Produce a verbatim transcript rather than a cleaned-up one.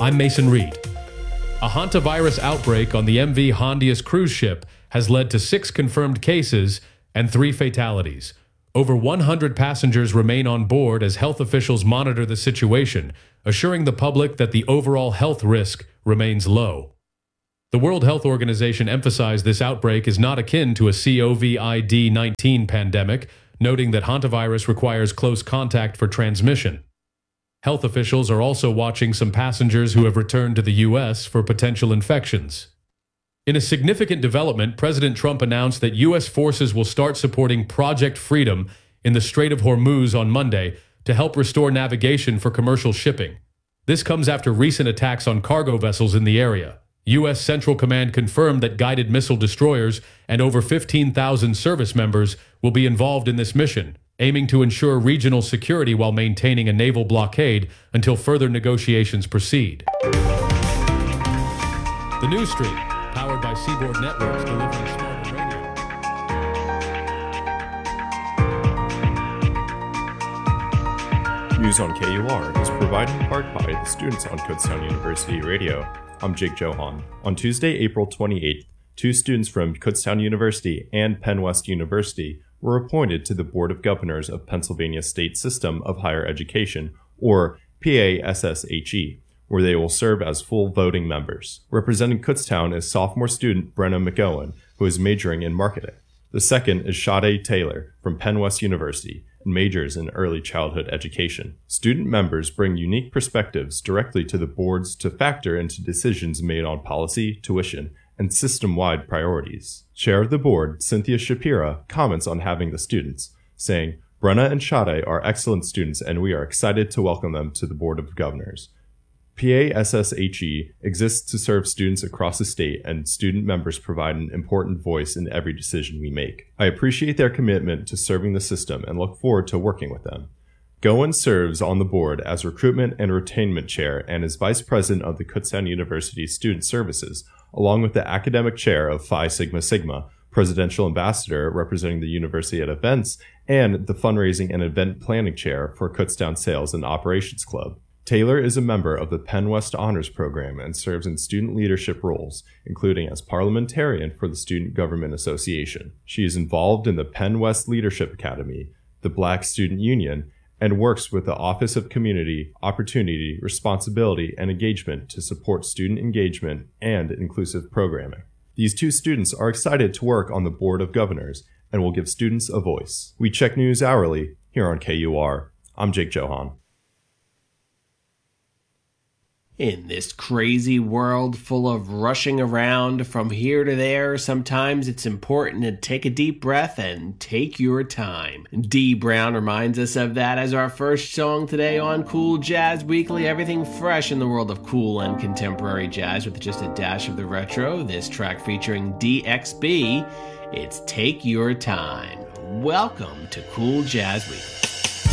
I'm Mason Reed. A hantavirus outbreak on the M V Hondius cruise ship has led to six confirmed cases and three fatalities. Over one hundred passengers remain on board as health officials monitor the situation, assuring the public that the overall health risk remains low. The World Health Organization emphasized this outbreak is not akin to a COVID nineteen pandemic, noting that hantavirus requires close contact for transmission. Health officials are also watching some passengers who have returned to the U S for potential infections. In a significant development, President Trump announced that U S forces will start supporting Project Freedom in the Strait of Hormuz on Monday to help restore navigation for commercial shipping. This comes after recent attacks on cargo vessels in the area. U S Central Command confirmed that guided missile destroyers and over fifteen thousand service members will be involved in this mission, aiming to ensure regional security while maintaining a naval blockade until further negotiations proceed. The News Stream, powered by Seaboard Networks, delivering smarter radio. News on K U R is provided in part by the students on Kutztown University Radio. I'm Jake Johan. On Tuesday, April twenty-eighth, two students from Kutztown University and Penn West University were appointed to the Board of Governors of Pennsylvania State System of Higher Education, or P A S S H E, where they will serve as full voting members. Representing Kutztown is sophomore student Brenna McGowan, who is majoring in marketing. The second is Sade Taylor from Penn West University and majors in early childhood education. Student members bring unique perspectives directly to the boards to factor into decisions made on policy, tuition, and system-wide priorities. Chair of the board, Cynthia Shapira, comments on having the students, saying, "Brenna and Sade are excellent students and we are excited to welcome them to the Board of Governors. P A S S H E exists to serve students across the state, and student members provide an important voice in every decision we make. I appreciate their commitment to serving the system and look forward to working with them." Goen serves on the board as Recruitment and Retainment Chair and is Vice President of the Kutztown University Student Services, along with the Academic Chair of Phi Sigma Sigma, Presidential Ambassador representing the university at events, and the Fundraising and Event Planning Chair for Kutztown Sales and Operations Club. Taylor is a member of the Penn West Honors Program and serves in student leadership roles, including as parliamentarian for the Student Government Association. She is involved in the Penn West Leadership Academy, the Black Student Union, and works with the Office of Community, Opportunity, Responsibility, and Engagement to support student engagement and inclusive programming. These two students are excited to work on the Board of Governors and will give students a voice. We check news hourly here on K U R. I'm Jake Johan. In this crazy world full of rushing around from here to there, sometimes it's important to take a deep breath and take your time. Dee Brown reminds us of that as our first song today on Cool Jazz Weekly. Everything fresh in the world of cool and contemporary jazz with just a dash of the retro. This track featuring D X B. It's Take Your Time. Welcome to Cool Jazz Weekly.